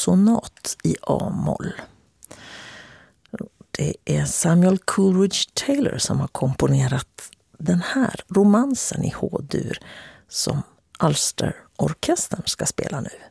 sonat i A-moll. Det är Samuel Coleridge Taylor som har komponerat den här romansen i H-dur som Ulster-orkestern ska spela nu.